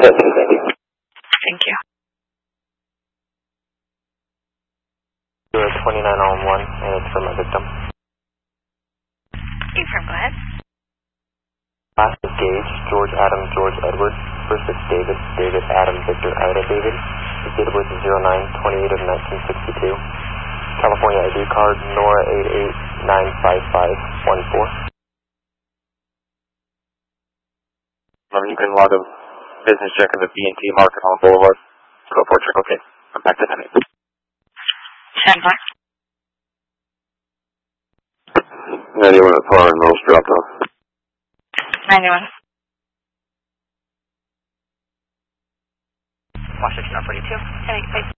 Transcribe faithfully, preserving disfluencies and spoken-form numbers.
Thank you. Thank you. You're at twenty-nine on one, and it's for my victim. Affirm, go ahead. Last is Gage, George Adam, George Edward. First is David, David Adam, Victor Ida David. His date of birth is zero nine twenty-eight of nineteen sixty-two. California I D card, Nora eight eight nine five five one four. Um, you can log a business check of the B and T Market on Boulevard. Go for it, okay. I'm back to ten eight. Stand by. ninety-one at par and those dropped off. ninety-one. Washington forty-two. ten eight,